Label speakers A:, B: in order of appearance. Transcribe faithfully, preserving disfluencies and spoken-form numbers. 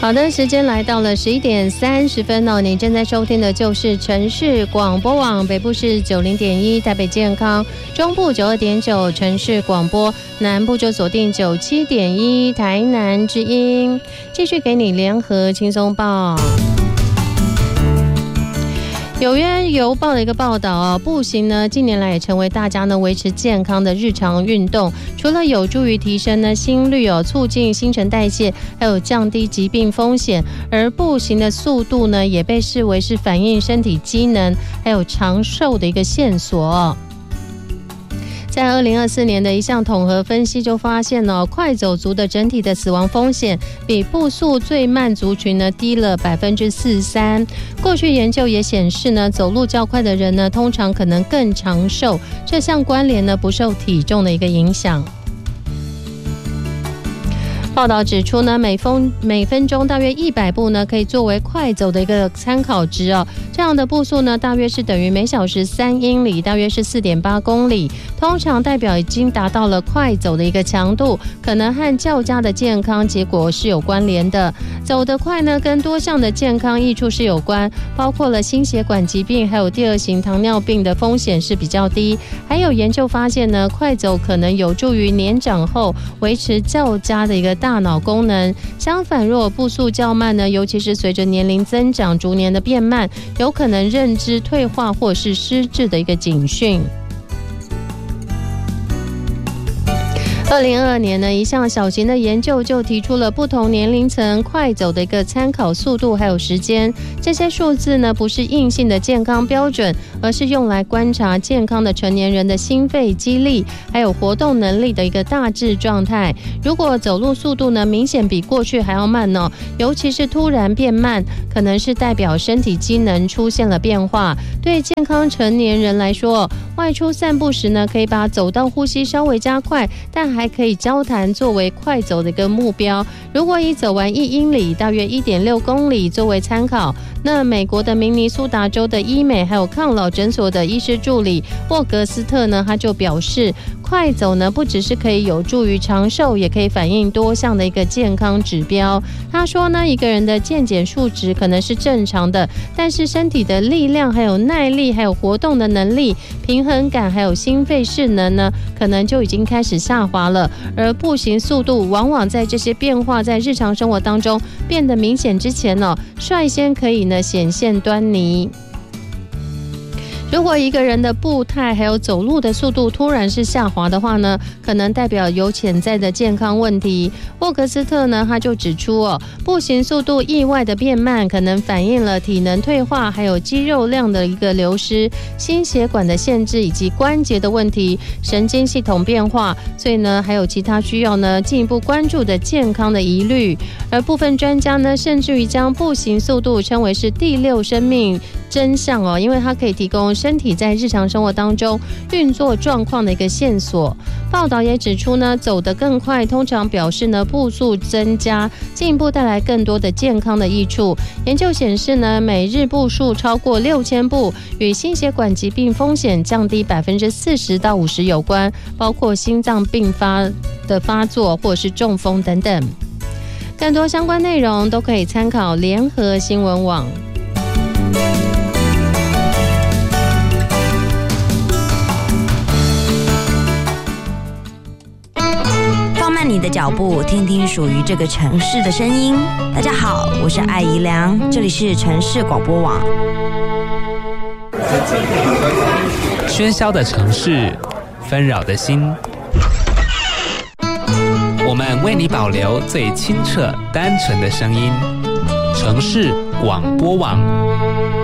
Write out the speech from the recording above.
A: 好的，时间来到了十一点三十分哦。你正在收听的就是城市广播网，北部是九零点一台北健康，中部九二点九城市广播，南部就锁定九七点一台南之音。继续给你联合轻松报。纽约邮报的一个报道啊，步行呢近年来也成为大家呢维持健康的日常运动，除了有助于提升呢心率哦，促进新陈代谢，还有降低疾病风险，而步行的速度呢也被视为是反映身体机能还有长寿的一个线索哦。在二零二四年的一项统合分析就发现哦，快走族的整体的死亡风险比步速最慢族群呢低了百分之四十三。过去研究也显示呢，走路较快的人呢，通常可能更长寿，这项关联呢不受体重的一个影响。报道指出呢，每分每分钟大约一百步呢，可以作为快走的一个参考值哦。这样的步数呢，大约是等于每小时三英里，大约是四点八公里。通常代表已经达到了快走的一个强度，可能和较佳的健康结果是有关联的。走得快呢，跟多项的健康益处是有关，包括了心血管疾病还有第二型糖尿病的风险是比较低。还有研究发现呢，快走可能有助于年长后维持较佳的一个大脑功能。相反，若步速较慢呢，尤其是随着年龄增长逐年的变慢，有可能认知退化或是失智的一个警讯。二零二二年呢，一项小型的研究就提出了不同年龄层快走的一个参考速度还有时间。这些数字呢，不是硬性的健康标准，而是用来观察健康的成年人的心肺肌力还有活动能力的一个大致状态。如果走路速度呢明显比过去还要慢呢，尤其是突然变慢，可能是代表身体机能出现了变化。对健康成年人来说，外出散步时呢，可以把走道呼吸稍微加快，但还可以交谈作为快走的一个目标。如果以走完一英里大约 一点六公里作为参考，那美国的明尼苏达州的医美还有抗老诊所的医师助理沃格斯特呢，他就表示，快走呢不只是可以有助于长寿，也可以反映多项的一个健康指标。他说呢，一个人的健检数值可能是正常的，但是身体的力量还有耐力还有活动的能力、平衡感还有心肺势能呢，可能就已经开始下滑了。而步行速度往往在这些变化在日常生活当中变得明显之前呢、哦，率先可以呢显现端倪。如果一个人的步态还有走路的速度突然是下滑的话呢，可能代表有潜在的健康问题。沃格斯特呢，他就指出哦，步行速度意外的变慢，可能反映了体能退化，还有肌肉量的一个流失、心血管的限制以及关节的问题、神经系统变化，所以呢，还有其他需要呢进一步关注的健康的疑虑。而部分专家呢，甚至于将步行速度称为是第六生命真相哦，因为它可以提供身体在日常生活当中运作状况的一个线索。报道也指出呢，走得更快通常表示呢步速增加，进一步带来更多的健康的益处。研究显示呢，每日步数超过六千步与心血管疾病风险降低百分之四十到五十有关，包括心脏病发的发作或是中风等等。更多相关内容都可以参考联合新闻网。
B: 放慢你的脚步，听听属于这个城市的声音。大家好，我是艾怡良，这里是城市广播网。
C: 喧嚣的城市，纷扰的心，我们为你保留最清澈单纯的声音。城市广播网。